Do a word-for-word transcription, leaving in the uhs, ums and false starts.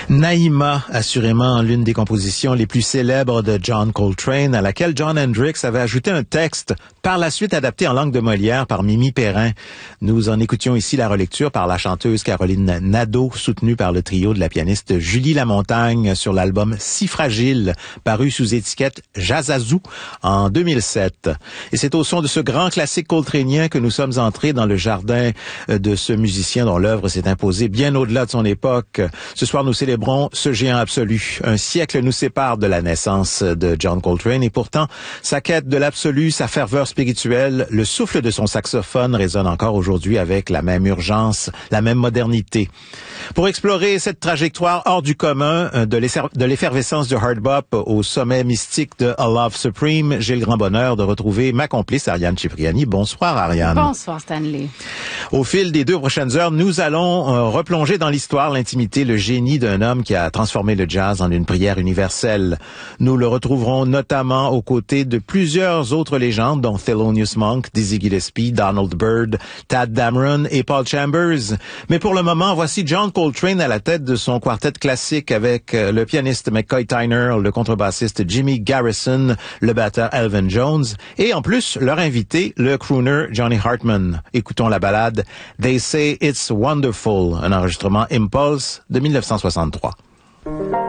Naïma, assurément l'une des compositions les plus célèbres de John Coltrane, à laquelle Jon Hendrix avait ajouté un texte, par la suite adapté en langue de Molière par Mimi Perrin. Nous en écoutions ici la relecture par la chanteuse Caroline Nadeau, soutenue par le trio de la pianiste Julie Lamontagne sur l'album Si Fragile, paru sous étiquette Jazzazou en deux mille sept. Et c'est au son de ce grand classique coltranien que nous sommes entrés dans le jardin de ce musicien dont l'œuvre s'est imposée bien au-delà de son époque. Ce soir, nous célébrons ce géant absolu. Un siècle nous sépare de la naissance de John Coltrane et pourtant, sa quête de l'absolu, sa ferveur spirituelle, le souffle de son saxophone résonne encore aujourd'hui avec la même urgence, la même modernité. Pour explorer cette trajectoire hors du commun de l'effervescence du hard bop au sommet mystique de A Love Supreme, j'ai le grand bonheur de retrouver ma complice Ariane Cipriani. Bonsoir Ariane. Bonsoir Stanley. Au fil des deux prochaines heures, nous allons euh, replonger dans l'histoire, l'intimité, le génie d'un homme qui a transformé le jazz en une prière universelle. Nous le retrouverons notamment aux côtés de plusieurs autres légendes, dont Thelonious Monk, Dizzy Gillespie, Donald Byrd, Tadd Dameron et Paul Chambers. Mais pour le moment, voici John Coltrane à la tête de son quartet classique avec le pianiste McCoy Tyner, le contrebassiste Jimmy Garrison, le batteur Elvin Jones et en plus leur invité, le crooner Johnny Hartman. Écoutons la ballade They Say It's Wonderful, un enregistrement Impulse de mille neuf cent soixante-trois.